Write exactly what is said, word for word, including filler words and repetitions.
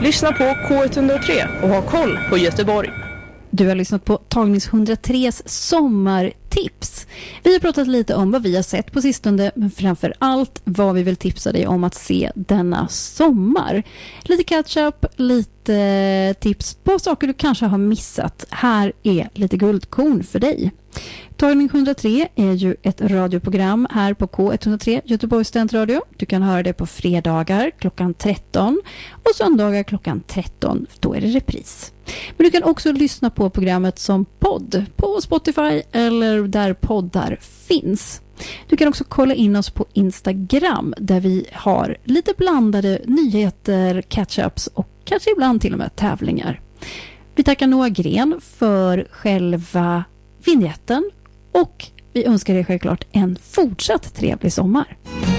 Lyssna på K ett noll tre och ha koll på Göteborg. Du har lyssnat på Tagnings hundratres sommartips. Vi har pratat lite om vad vi har sett på sistone, men framför allt vad vi vill tipsa dig om att se denna sommar. Lite catch-up, lite tips på saker du kanske har missat. Här är lite guldkorn för dig. Tagning hundratre är ju ett radioprogram här på K ett noll tre Göteborgs studentradio. Du kan höra det på fredagar klockan tretton och söndagar klockan tretton. Då är det repris. Men du kan också lyssna på programmet som podd på Spotify eller där poddar finns. Du kan också kolla in oss på Instagram där vi har lite blandade nyheter, catch-ups och kanske ibland till och med tävlingar. Vi tackar Noah Gren för själva vignetten och vi önskar dig självklart en fortsatt trevlig sommar.